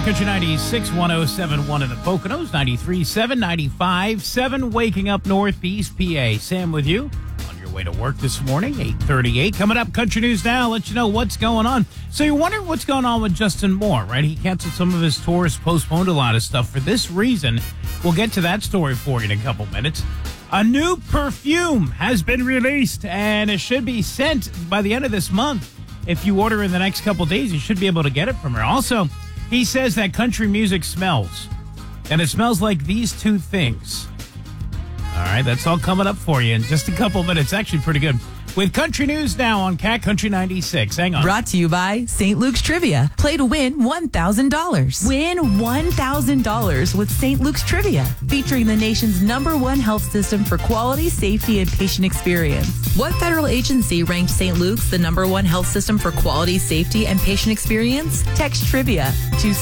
Country 96, 107.1 in the Poconos, 93.7, 95.7, waking up Northeast PA. Sam with you on your way to work this morning, 8:38. Coming up, Country News Now, let you know what's going on. So you're wondering what's going on with Justin Moore, right? He canceled some of his tours, postponed a lot of stuff for this reason. We'll get to that story for you in a couple minutes. A new perfume has been released, and it should be sent by the end of this month. If you order in the next couple days, you should be able to get it from her. Also, he says that country music smells, and it smells like these two things. All right, that's all coming up for you in just a couple minutes. Actually, pretty good. With Country News Now on Cat Country 96. Hang on. Brought to you by St. Luke's Trivia. Play to win $1,000. Win $1,000 with St. Luke's Trivia, featuring the nation's #1 health system for quality, safety, and patient experience. What federal agency ranked St. Luke's the #1 health system for quality, safety, and patient experience? Text Trivia to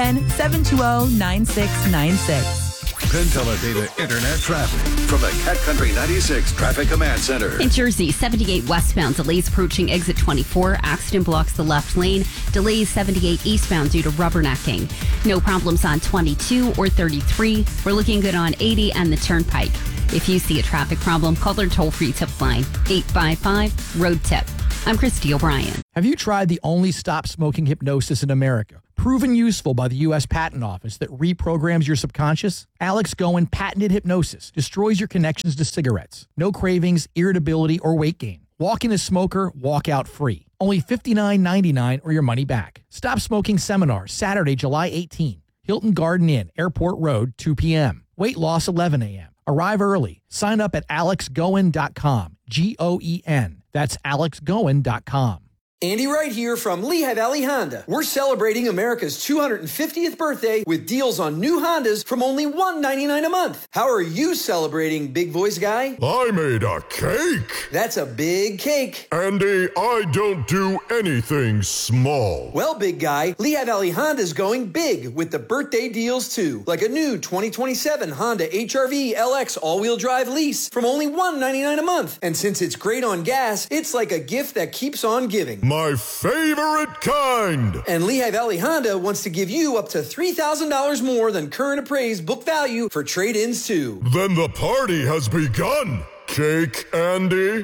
610-720-9696. Penn Teledata Internet traffic from the Cat Country 96 Traffic Command Center. In Jersey, 78 westbound, delays approaching exit 24. Accident blocks the left lane. Delays 78 eastbound due to rubbernecking. No problems on 22 or 33. We're looking good on 80 and the Turnpike. If you see a traffic problem, call their toll-free tip line, 855-ROAD-TIP. I'm Christy O'Brien. Have you tried the only stop smoking hypnosis in America? Proven useful by the U.S. Patent Office that reprograms your subconscious? Alex Goen patented hypnosis destroys your connections to cigarettes. No cravings, irritability, or weight gain. Walk in as smoker, walk out free. Only $59.99 or your money back. Stop Smoking Seminar, Saturday, July 18. Hilton Garden Inn, Airport Road, 2 p.m. Weight loss, 11 a.m. Arrive early. Sign up at alexgoen.com. Goen. That's alexgoen.com. Andy Wright here from Lehigh Valley Honda. We're celebrating America's 250th birthday with deals on new Hondas from only $199 a month. How are you celebrating, big voice guy? I made a cake. That's a big cake. Andy, I don't do anything small. Well, big guy, Lehigh Valley Honda's going big with the birthday deals too. Like a new 2027 Honda HR-V LX all-wheel drive lease from only $199 a month. And since it's great on gas, it's like a gift that keeps on giving. My favorite kind. And Lehigh Valley Honda wants to give you up to $3,000 more than current appraised book value for trade-ins too. Then the party has begun. Cake, Andy.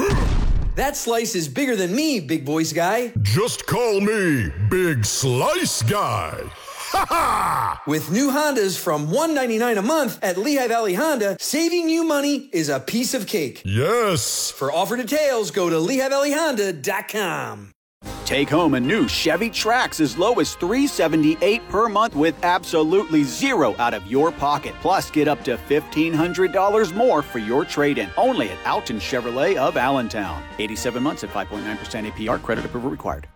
That slice is bigger than me, big voice guy. Just call me Big Slice Guy. Ha ha! With new Hondas from $199 a month at Lehigh Valley Honda, saving you money is a piece of cake. Yes. For offer details, go to LehighValleyHonda.com. Take home a new Chevy Trax as low as $378 per month with absolutely zero out of your pocket. Plus, get up to $1,500 more for your trade-in. Only at Alton Chevrolet of Allentown. 87 months at 5.9% APR. Credit approval required.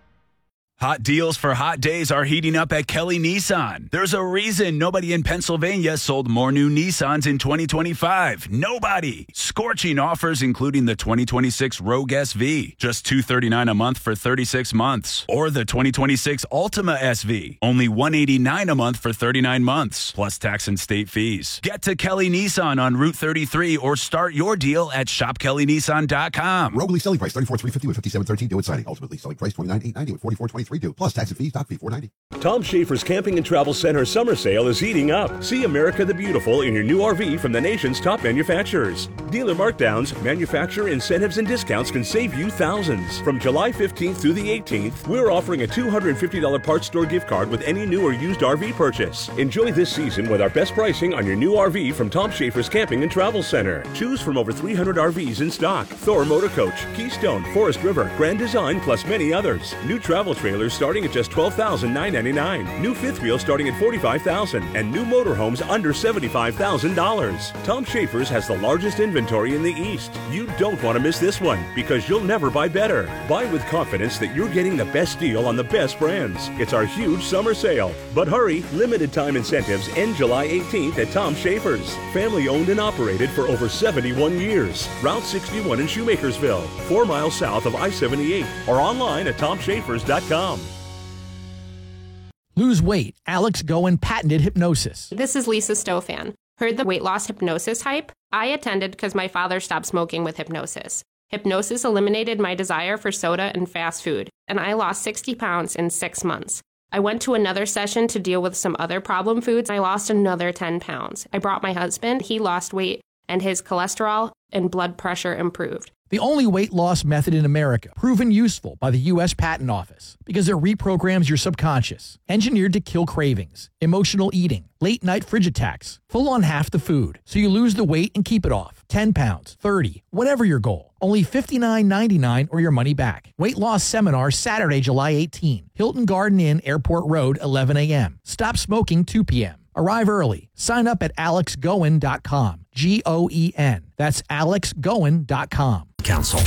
Hot deals for hot days are heating up at Kelly Nissan. There's a reason nobody in Pennsylvania sold more new Nissans in 2025. Nobody. Scorching offers including the 2026 Rogue SV, just $239 a month for 36 months. Or the 2026 Altima SV, only $189 a month for 39 months, plus tax and state fees. Get to Kelly Nissan on Route 33 or start your deal at shopkellynissan.com. Rogue lease selling price $34,350 with $57,13 due at signing. Ultimately selling price $29,890 with $44,23 due, plus tax and fees, doc fee $490. Tom Schaefer's Camping and Travel Center summer sale is heating up. See America the Beautiful in your new RV from the nation's top manufacturers. Dealer markdowns, manufacturer incentives, and discounts can save you thousands. From July 15th through the 18th, we're offering a $250 parts store gift card with any new or used RV purchase. Enjoy this season with our best pricing on your new RV from Tom Schaefer's Camping and Travel Center. Choose from over 300 RVs in stock. Thor Motor Coach, Keystone, Forest River, Grand Design, plus many others. New travel trailers starting at just $12,999. New fifth wheels starting at $45,000, and new motorhomes under $75,000. Tom Schaefer's has the largest inventory in the East. You don't want to miss this one because you'll never buy better. Buy with confidence that you're getting the best deal on the best brands. It's our huge summer sale. But hurry, limited time incentives end July 18th at Tom Schaefer's. Family owned and operated for over 71 years. Route 61 in Shoemakersville, 4 miles south of I-78, or online at tomschaefers.com. Lose weight. Alex Goen patented hypnosis. This is Lisa Stofan. Heard the weight loss hypnosis hype? I attended because my father stopped smoking with hypnosis. Hypnosis eliminated my desire for soda and fast food, and I lost 60 pounds in 6 months. I went to another session to deal with some other problem foods. I lost another 10 pounds. I brought my husband. He lost weight, and his cholesterol and blood pressure improved. The only weight loss method in America, proven useful by the U.S. Patent Office because it reprograms your subconscious, engineered to kill cravings, emotional eating, late night fridge attacks, full on half the food, so you lose the weight and keep it off. 10 pounds, 30, whatever your goal. Only $59.99 or your money back. Weight loss seminar Saturday, July 18. Hilton Garden Inn, Airport Road, 11 a.m. Stop smoking 2 p.m. Arrive early. Sign up at alexgoen.com. Goen. That's alexgoen.com. Council.